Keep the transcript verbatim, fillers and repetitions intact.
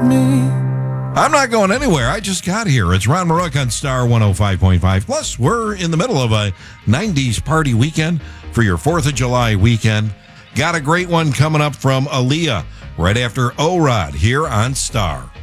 me. I'm not going anywhere. I just got here. It's Ron Marook on Star one oh five point five. Plus, we're in the middle of a nineties party weekend for your fourth of July weekend. Got a great one coming up from Aaliyah right after O-Rod here on Star.